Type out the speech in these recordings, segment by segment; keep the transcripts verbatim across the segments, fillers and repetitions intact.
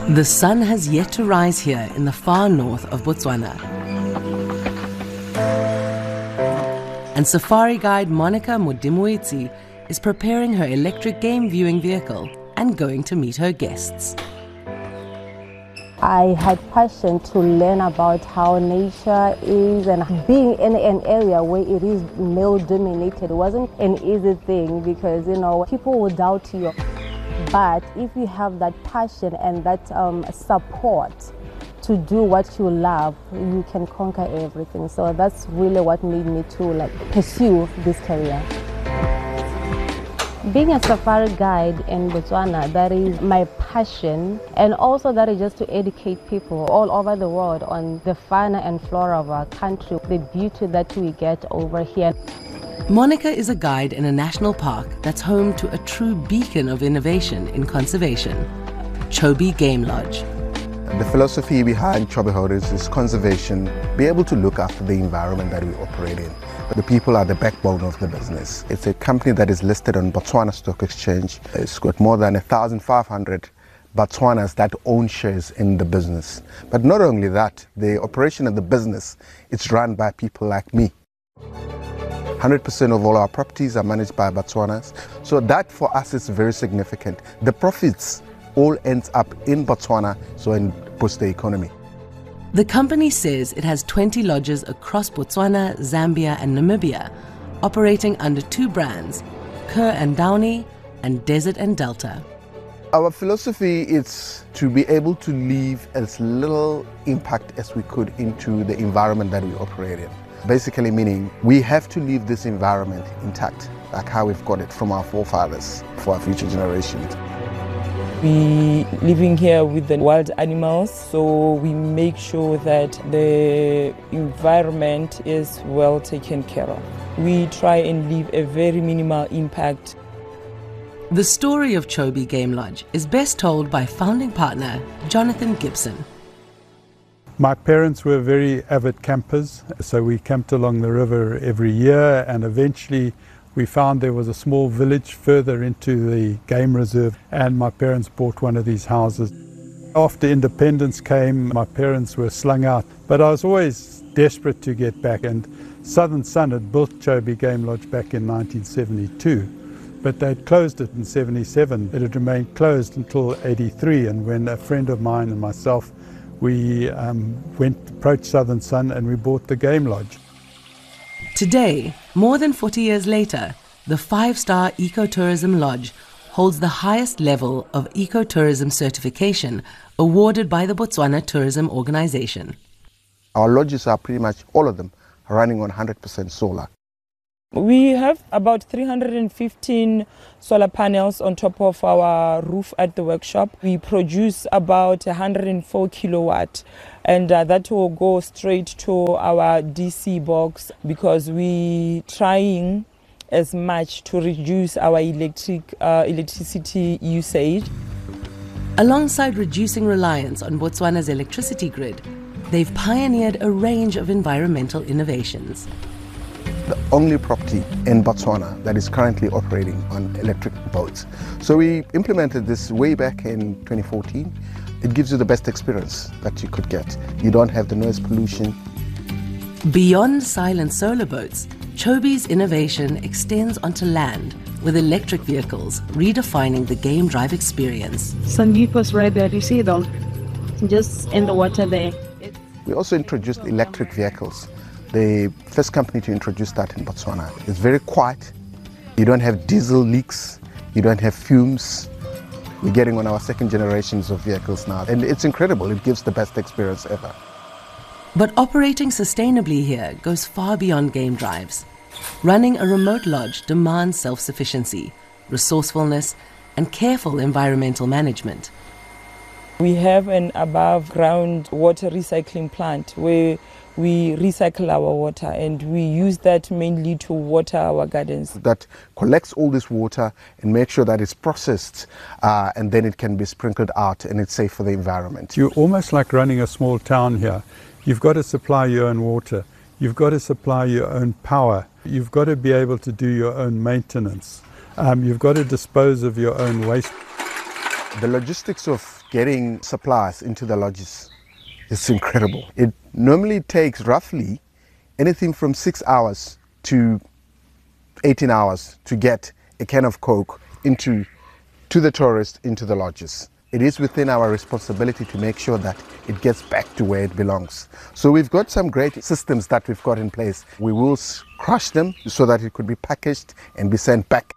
The sun has yet to rise here in the far north of Botswana. And safari guide Monica Modimuitsi is preparing her electric game viewing vehicle and going to meet her guests. I had passion to learn about how nature is, and being in an area where it is male dominated wasn't an easy thing, because you know people will doubt you. But if you have that passion and that um, support to do what you love, you can conquer everything. So that's really what made me to like pursue this career. Being a safari guide in Botswana, that is my passion, and also that is just to educate people all over the world on the fauna and flora of our country, the beauty that we get over here. Monica is a guide in a national park that's home to a true beacon of innovation in conservation, Chobe Game Lodge. The philosophy behind Chobe Holdings is conservation, be able to look after the environment that we operate in. The people are the backbone of the business. It's a company that is listed on Botswana Stock Exchange. It's got more than one thousand five hundred Botswanas that own shares in the business. But not only that, the operation of the business, it's run by people like me. one hundred percent of all our properties are managed by Botswanas. So that for us is very significant. The profits all ends up in Botswana, so in boost the economy. The company says it has twenty lodges across Botswana, Zambia and Namibia, operating under two brands, Kerr and Downey and Desert and Delta. Our philosophy is to be able to leave as little impact as we could into the environment that we operate in. Basically meaning we have to leave this environment intact, like how we've got it from our forefathers for our future generations. We living here with the wild animals, so we make sure that the environment is well taken care of. We try and leave a very minimal impact. The story of Chobe Game Lodge is best told by founding partner Jonathan Gibson. My parents were very avid campers, so we camped along the river every year, and eventually we found there was a small village further into the game reserve, and my parents bought one of these houses. After independence came, my parents were slung out, but I was always desperate to get back, and Southern Sun had built Chobe Game Lodge back in nineteen seventy-two, but they'd closed it in seventy-seven. It had remained closed until eighty-three, and when a friend of mine and myself, we um, went, approached Southern Sun, and we bought the Game Lodge. Today, more than forty years later, the five-star Ecotourism Lodge holds the highest level of ecotourism certification awarded by the Botswana Tourism Organization. Our lodges are pretty much, all of them, running on one hundred percent solar. We have about three hundred fifteen solar panels on top of our roof at the workshop. We produce about one hundred four kilowatt, and uh, that will go straight to our D C box, because we trying as much to reduce our electric uh, electricity usage. Alongside reducing reliance on Botswana's electricity grid, they've pioneered a range of environmental innovations. The only property in Botswana that is currently operating on electric boats. So we implemented this way back in twenty fourteen. It gives you the best experience that you could get. You don't have the noise pollution. Beyond silent solar boats, Chobe's innovation extends onto land, with electric vehicles redefining the game drive experience. Sangeeta's right there, you see them, just in the water there. We also introduced electric vehicles. The first company to introduce that in Botswana. It's very quiet. You don't have diesel leaks. You don't have fumes. We're getting on our second generations of vehicles now, and it's incredible. It gives the best experience ever. But operating sustainably here goes far beyond game drives. Running a remote lodge demands self-sufficiency, resourcefulness, and careful environmental management. We have an above ground water recycling plant where we recycle our water, and we use that mainly to water our gardens. That collects all this water and makes sure that it's processed uh, and then it can be sprinkled out and it's safe for the environment. You're almost like running a small town here. You've got to supply your own water. You've got to supply your own power. You've got to be able to do your own maintenance. Um, you've got to dispose of your own waste. The logistics of getting supplies into the lodges is incredible. It normally takes roughly anything from six hours to eighteen hours to get a can of Coke into to the tourists into the lodges. It is within our responsibility to make sure that it gets back to where it belongs. So we've got some great systems that we've got in place. We will crush them so that it could be packaged and be sent back.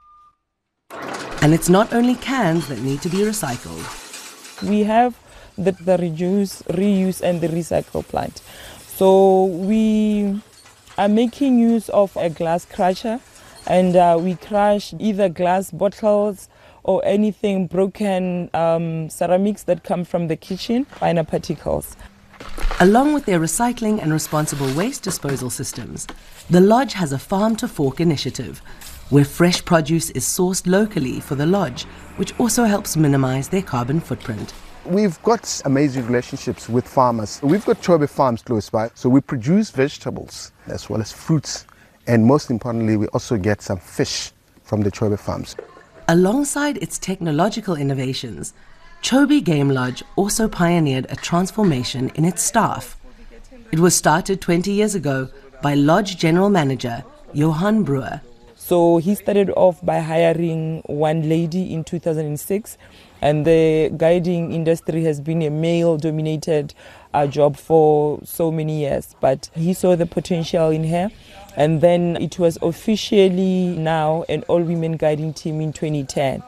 And it's not only cans that need to be recycled. We have the, the reduce, reuse and the recycle plant. So we are making use of a glass crusher, and uh, we crush either glass bottles or anything broken um, ceramics that come from the kitchen, finer particles. Along with their recycling and responsible waste disposal systems, the lodge has a farm to fork initiative, where fresh produce is sourced locally for the lodge, which also helps minimize their carbon footprint. We've got amazing relationships with farmers. We've got Chobe farms close by, so we produce vegetables as well as fruits. And most importantly, we also get some fish from the Chobe farms. Alongside its technological innovations, Chobe Game Lodge also pioneered a transformation in its staff. It was started twenty years ago by Lodge General Manager Johan Brewer. So he started off by hiring one lady in two thousand six, and the guiding industry has been a male-dominated uh, job for so many years. But he saw the potential in her, and then it was officially now an all-women guiding team in twenty ten.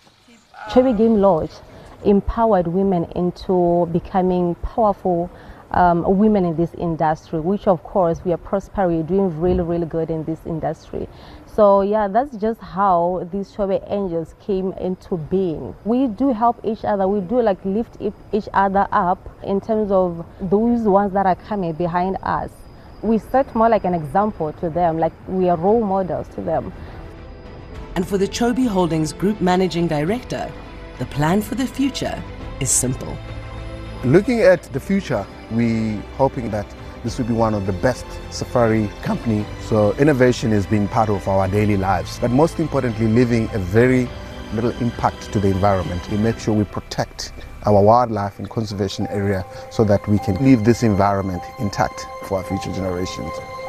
Chobe Game Lodge empowered women into becoming powerful um, women in this industry, which of course we are prospering, doing really, really good in this industry. So yeah, that's just how these Chobe Angels came into being. We do help each other. We do like lift each other up in terms of those ones that are coming behind us. We set more like an example to them, like we are role models to them. And for the Chobe Holdings Group Managing Director, the plan for the future is simple. Looking at the future, we're hoping that this will be one of the best safari company. So innovation has been part of our daily lives, but most importantly, leaving a very little impact to the environment. We make sure we protect our wildlife and conservation area so that we can leave this environment intact for our future generations.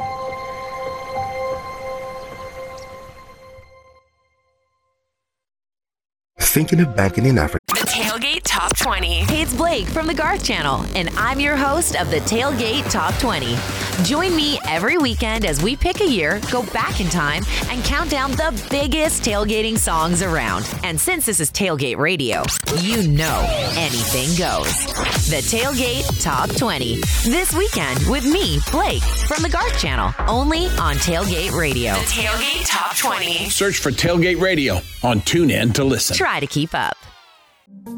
Thinking of banking in Africa. The Tailgate Top twenty. Hey, it's Blake from the Garth Channel, and I'm your host of the Tailgate Top twenty. Join me every weekend as we pick a year, go back in time, and count down the biggest tailgating songs around. And since this is Tailgate Radio, you know anything goes. The Tailgate Top twenty. This weekend with me, Blake, from the Garth Channel, only on Tailgate Radio. The Tailgate Top twenty. Search for Tailgate Radio on TuneIn to listen. Try to keep up.